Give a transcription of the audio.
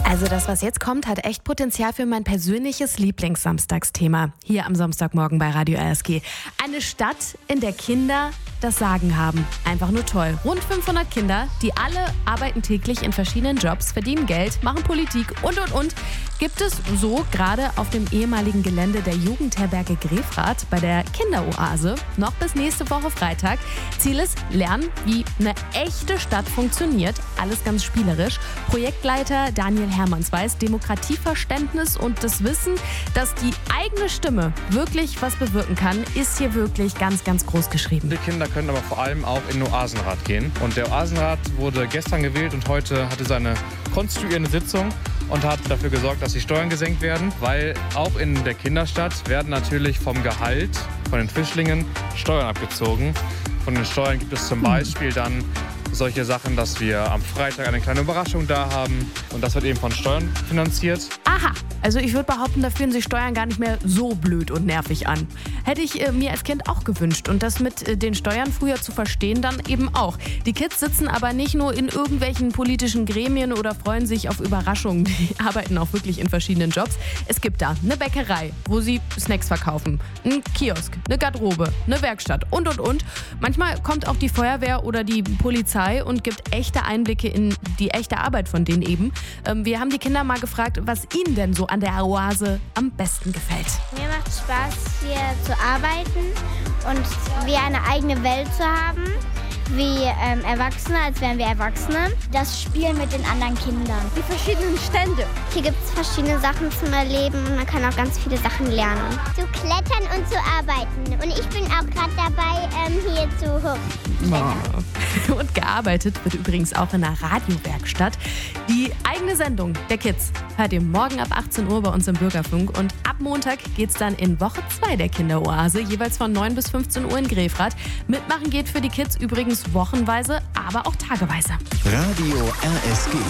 Also das, was jetzt kommt, hat echt Potenzial für mein persönliches Lieblingssamstagsthema hier am Samstagmorgen bei Radio RSG. Eine Stadt, in der Kinder das Sagen haben. Einfach nur toll. Rund 500 Kinder, die alle arbeiten täglich in verschiedenen Jobs, verdienen Geld, machen Politik und. Gibt es so gerade auf dem ehemaligen Gelände der Jugendherberge Grefrath bei der Kinderoase noch bis nächste Woche Freitag. Ziel ist, lernen, wie eine echte Stadt funktioniert. Alles ganz spielerisch. Projektleiter Daniel Hermanns weiß, Demokratieverständnis und das Wissen, dass die eigene Stimme wirklich was bewirken kann, ist hier wirklich ganz, ganz groß geschrieben. Die Kinder können aber vor allem auch in den Oasenrat gehen. Und der Oasenrat wurde gestern gewählt und heute hatte seine konstituierende Sitzung und hat dafür gesorgt, dass die Steuern gesenkt werden, weil auch in der Kinderstadt werden natürlich vom Gehalt von den Fischlingen Steuern abgezogen. Von den Steuern gibt es zum Beispiel dann solche Sachen, dass wir am Freitag eine kleine Überraschung da haben und das wird eben von Steuern finanziert. Aha, also ich würde behaupten, da fühlen sich Steuern gar nicht mehr so blöd und nervig an. Hätte ich mir als Kind auch gewünscht und das mit den Steuern früher zu verstehen dann eben auch. Die Kids sitzen aber nicht nur in irgendwelchen politischen Gremien oder freuen sich auf Überraschungen, die arbeiten auch wirklich in verschiedenen Jobs. Es gibt da eine Bäckerei, wo sie Snacks verkaufen, einen Kiosk, eine Garderobe, eine Werkstatt und. Manchmal kommt auch die Feuerwehr oder die Polizei und gibt echte Einblicke in die echte Arbeit von denen eben. Wir haben die Kinder mal gefragt, was ihnen denn so an der Oase am besten gefällt. Mir macht Spaß, hier zu arbeiten und wie eine eigene Welt zu haben, wie Erwachsene, als wären wir Erwachsene. Das Spielen mit den anderen Kindern. Die verschiedenen Stände. Hier gibt es verschiedene Sachen zum Erleben und man kann auch ganz viele Sachen lernen. Zu klettern und zu arbeiten. Und ich bin auch gerade dabei, hier zu hochklettern. Und gearbeitet wird übrigens auch in einer Radiowerkstatt. Die eigene Sendung der Kids hört ihr morgen ab 18 Uhr bei uns im Bürgerfunk. Und ab Montag geht's dann in Woche 2 der Kinderoase, jeweils von 9 bis 15 Uhr in Grefrath. Mitmachen geht für die Kids übrigens wochenweise, aber auch tageweise. Radio RSG.